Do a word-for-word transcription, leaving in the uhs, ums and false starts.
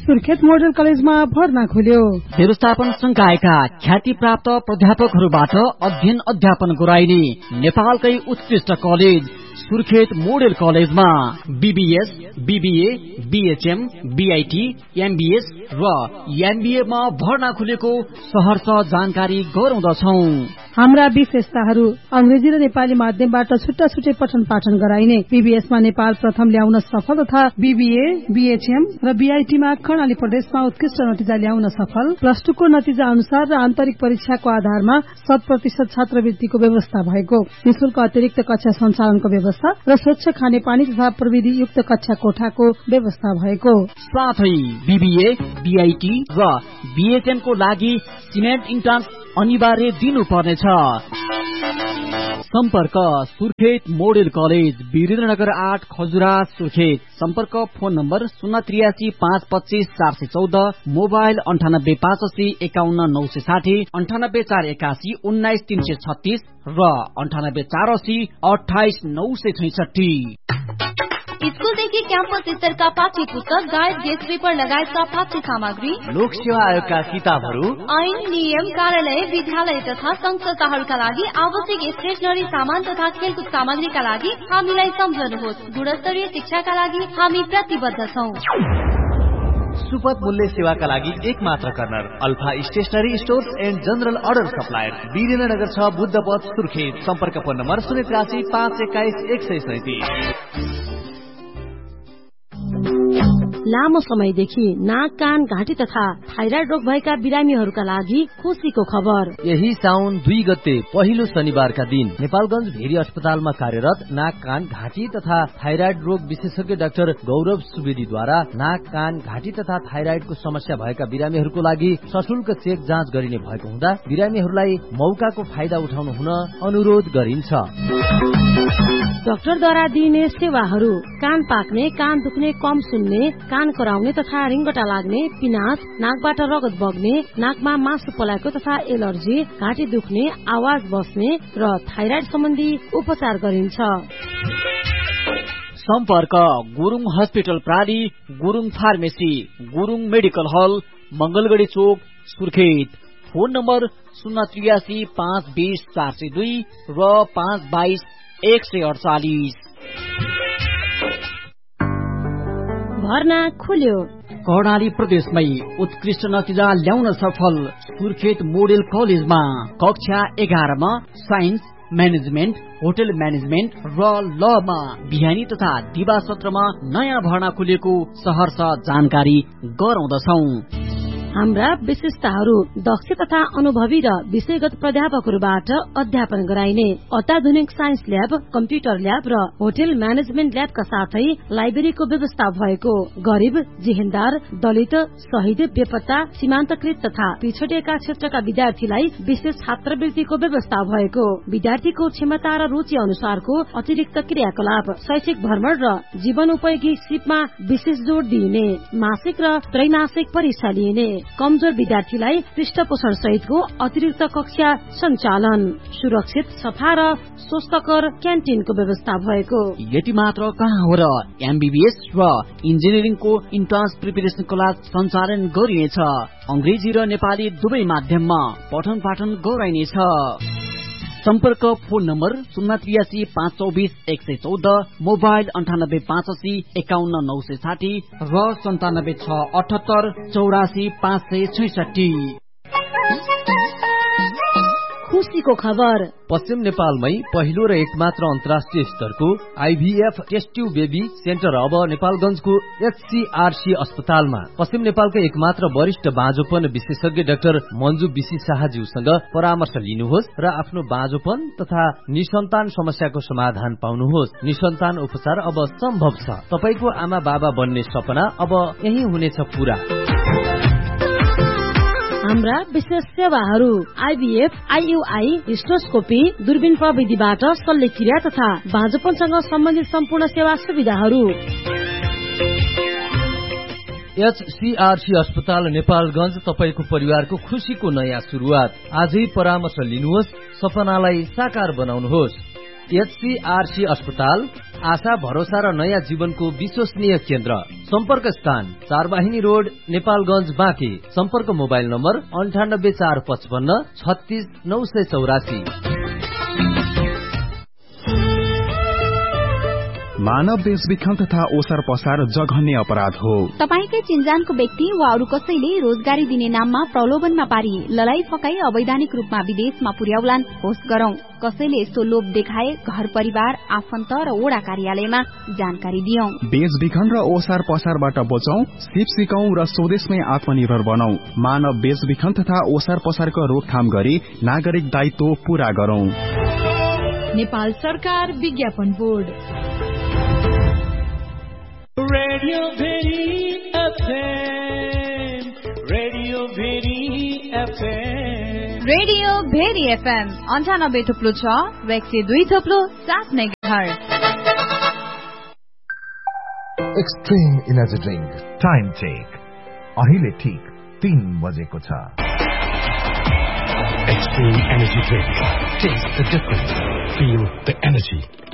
Surkhet model कलेजमा भर्ना खुल्यो। व्यवस्थापन संकायका ख्याति प्राप्त प्राध्यापकहरूबाट अध्ययन अध्यापन गराइने नेपालकै उत्कृष्ट कलेज सुर्खेत मोडल कलेजमा BBS, BBA, BHM, BIT, MBS र एमबीए मा भर्ना खुलेको सहर्ष जानकारी गराउँदछौ। हाम्रा विशेषताहरू अंग्रेजी र नेपाली माध्यमबाट छुट्टा छुट्टै पठन पाठन गराइने, बीबीएस मा नेपाल प्रथम ल्याउन सफल तथा बीबीए, बीएचएम र बीआईटी मा कर्णाली प्रदेशमा उत्कृष्ट नतिजा ल्याउन सफल, प्लस टू को नतिजा अनुसार र आन्तरिक परीक्षाको आधारमा शत प्रतिशत छात्रवृत्तिको व्यवस्था भएको, निशुल्क अतिरिक्त कक्षा सञ्चालनको व्यवस्था र स्वच्छ खानेपानी तथा प्रविधि युक्त कक्षा कोठाको व्यवस्था भएको, साथै बीबीए, बीआईटी र बीएचएम को लागि सिमेन्ट इन्ट्रान्स अनिवार्य दिनुपर्नेछ। सम्पर्क सुर्खेत मोडल कलेज, वीरेन्द्रनगर आठ, खजुरा, सुर्खेत। सम्पर्क फोन नम्बर शून्य त्रियासी पाँच पच्चीस चार सय चौध, मोबाइल अन्ठानब्बे पाँच अस्सी एकाउन्न नौ सय साठी, अन्ठानब्बे चार एकासी उन्नाइस तीन सय छत्तीस र अन्ठानब्बे चार अस्सी अठाइस नौ सय छैसठी। स्कूलदेखि क्याम्पस स्तरका पाठ्य पुस्तक, गाइड, गेस्ट पेपर लगायतका पाठ्य सामग्री, लोक सेवा आयोगका किताबहरू, ऐन, नियम, कार्यालय, विद्यालय तथा संघ संस्थाहरूका लागि आवश्यक स्टेशनरी सामान तथा खेलकुद सामग्रीका लागि हामीलाई सम्झनुहोस्। गुणस्तरीय शिक्षाका लागि हामी प्रतिबद्ध छौं। सुपथ मूल्य सेवाका लागि एक मात्र corner alpha stationery stores and general order supplier, Birendranagar छ, बुद्ध पथ, सुर्खेत। सम्पर्क फोन नम्बर शून्य त्रियासी पाँच एक्काइस एक सय सैतिस। लामो समयदेखि नाक, कान, घाँटी तथा थाइराइड रोग भएका बिरामीहरूका लागि खुसीको खबर। यही साउन दुई गते पहिलो शनिबारका दिन नेपालगञ्ज भेरी अस्पतालमा कार्यरत नाक, कान, घाँटी तथा थाइराइड रोग विशेषज्ञ डाक्टर गौरव सुवेदीद्वारा नाक, कान, घाँटी तथा थाइराइडको समस्या भएका बिरामीहरूको लागि सशुल्क चेक जाँच गरिने भएको हुँदा बिरामीहरूलाई मौकाको फाइदा उठाउनु हुन अनुरोध गरिन्छ। डाक्टरद्वारा दिइने सेवाहरू: कान पाक्ने, कान दुख्ने, कम सुन्ने, कान कराउने तथा रिङ्गटा लाग्ने, पिनास, नाकबाट रगत बग्ने, नाकमा मासु पलाएको तथा एलर्जी, घाँटी दुख्ने, आवाज बस्ने र थाइराइड सम्बन्धी उपचार गरिन्छ। सम्पर्क Gurung hospital प्राली, Gurung pharmacy, Gurung medical हल, मंगलगढी चोक, सुर्खेत। फोन नम्बर शून्य त्रियासी पाँच बीस चार सय दुई र पाँच बाइस एक सय अडचालिस। भर्ना खुल्यो। कर्णाली प्रदेशमै उत्कृष्ट नतिजा ल्याउन सफल सुर्खेत मोडल कलेजमा कक्षा एघारमा साइन्स, म्यानेजमेन्ट, होटल म्यानेजमेन्ट र लमा बिहानी तथा दिवा सत्रमा नयाँ भर्ना खुलेको सहर्ष जानकारी गराउँदछौ। हाम्रा विशेषताहरू: दक्ष तथा अनुभवी र विषयगत प्राध्यापकहरूबाट अध्यापन गराइने, अत्याधुनिक साइन्स ल्याब, कम्प्युटर ल्याब र होटल म्यानेजमेन्ट ल्याबका साथै लाइब्रेरीको व्यवस्था भएको, गरिब, जेहेन्दार, दलित, शहीद, बेपत्ता, सीमान्तकृत तथा पिछडिएका क्षेत्रका विद्यार्थीलाई विशेष छात्रवृत्तिको व्यवस्था भएको, विद्यार्थीको क्षमता र रुचि अनुसारको अतिरिक्त क्रियाकलाप, शैक्षिक भ्रमण र जीवन उपयोगी सिपमा विशेष जोड़ दिइने, मासिक र त्रैमासिक परीक्षा लिइने, कमजोर विद्यार्थीलाई पृष्ठपोषण सहितको अतिरिक्त कक्षा सञ्चालन, सुरक्षित, सफा र स्वस्थकर क्यान्टिनको व्यवस्था भएको। यति मात्र कहाँ हो र एमबीबीएस र इन्जिनियरिङको इन्ट्रान्स प्रिपरेसन क्लास सञ्चालन गरिनेछ। अंग्रेजी र नेपाली दुवै माध्यममा पठन पाठन गराइनेछ। सम्पर्क फोन नम्बर शून्य त्रियासी पाँच चौबिस एक सय चौध, मोबाइल अन्ठानब्बे पाँच अस्सी एकाउन्न नौ सय साठी र सन्तानब्बे छ अठहत्तर चौरासी पाँच सय छैसठी। खुसीको खबर: पश्चिम नेपालमै पहिलो र एकमात्र अन्तर्राष्ट्रिय स्तरको IVF test tube baby centre अब नेपालगञ्जको एचसीआरसी अस्पतालमा। पश्चिम नेपालका एकमात्र वरिष्ठ बाँझोपन विशेषज्ञ डाक्टर मन्जु बिसी शाहज्यूसँग परामर्श लिनुहोस् र आफ्नो बाँझोपन तथा निसन्तान समस्याको समाधान पाउनुहोस्। निसन्तान उपचार अब सम्भव छ। तपाईको आमा बाबा बन्ने सपना अब यही हुनेछ पूरा। हाम्रा विशेष सेवाहरू: आइभीएफ, आइयुआई, हिस्टोस्कोपी, दूरबीन प्रविधिबाट शल्यक्रिया तथा बाँझोपनसँग सम्बन्धित सम्पूर्ण सेवा सुविधाहरू। एचसीआरसी अस्पताल नेपालगञ्ज, तपाईको परिवारको खुशीको नयाँ सुरुवात। आजै परामर्श लिनुहोस्, सपनालाई साकार बनाउनुहोस्। एचसीआरसी अस्पताल आशा भरोसा र नयाँ जीवनको विश्वसनीय केन्द्र। सम्पर्क स्थान चारवाहिनी रोड, नेपालगञ्ज, बाँकी। सम्पर्क मोबाइल नम्बर अन्ठानब्बे चार पचपन्न छत्तीस नौ सय चौरासी। मानव बेचबिखन तथा ओसार पसार जघन्य अपराध हो। तपाईकै चिन्जानको व्यक्ति वा अरू कसैले रोजगारी दिने नाममा प्रलोभनमा पारी ललाई फकाई अवैधानिक रूपमा विदेशमा पुर्याउलान् होस् गरौं। कसैले यस्तो लोभ देखाए घर परिवार, आफन्त र वडा कार्यालयमा जानकारी दियौं। बेचबिखन र ओसार पसारबाट बचौं, सिप सिकौं र स्वदेशमै आत्मनिर्भर बनौं। मानव बेचबिखन तथा ओसार पसारको रोकथाम गरी नागरिक दायित्व पूरा गरौं। नेपाल सरकार विज्ञापन board. Radio very FM, radio very FM, radio very FM अन्ठानब्बे थुप्लो छ र एक सय दुई थुप्लो सात megahertz. Extreme energy drink time check अहिले ठिक तीन बजेको छ। Extreme energy drink. Taste the difference. Feel the energy.